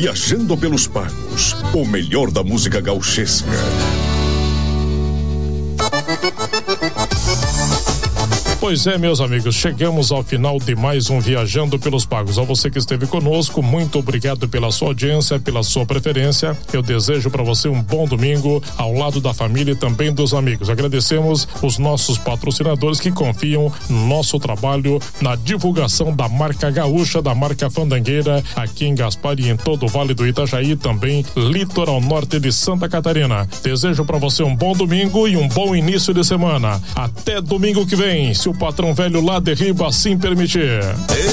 Viajando pelos Pagos, o melhor da música gauchesca. Pois é, meus amigos, chegamos ao final de mais um Viajando pelos Pagos. A você que esteve conosco, muito obrigado pela sua audiência, pela sua preferência. Eu desejo para você um bom domingo ao lado da família e também dos amigos. Agradecemos os nossos patrocinadores que confiam no nosso trabalho na divulgação da marca gaúcha, da marca fandangueira, aqui em Gaspar e em todo o Vale do Itajaí, também litoral norte de Santa Catarina. Desejo para você um bom domingo e um bom início de semana. Até domingo que vem, se o patrão velho lá de Riba assim permitir.